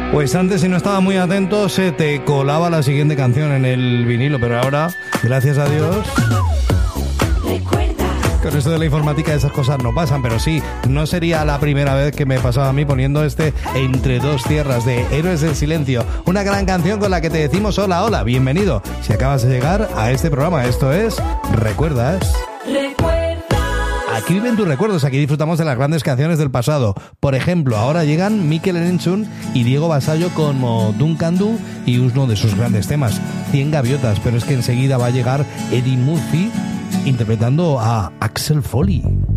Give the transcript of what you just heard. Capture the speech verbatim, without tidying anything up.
Pues antes, si no estaba muy atento, se te colaba la siguiente canción en el vinilo, pero ahora, gracias a Dios, con esto de la informática esas cosas no pasan, pero sí, no sería la primera vez que me pasaba a mí poniendo este Entre dos tierras de Héroes del Silencio, una gran canción con la que te decimos hola, hola, bienvenido. Si acabas de llegar a este programa, esto es ¿Recuerdas? Recuerdas. Aquí viven tus recuerdos, aquí disfrutamos de las grandes canciones del pasado. Por ejemplo, ahora llegan Mikel Erentzun y Diego Basallo como Duncan Du y uno de sus grandes temas, cien gaviotas, pero es que enseguida va a llegar Eddie Murphy interpretando a Axel Foley.